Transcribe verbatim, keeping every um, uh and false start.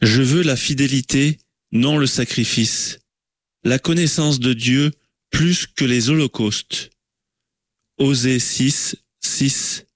Je veux la fidélité, non le sacrifice, la connaissance de Dieu plus que les holocaustes. Osée six, six.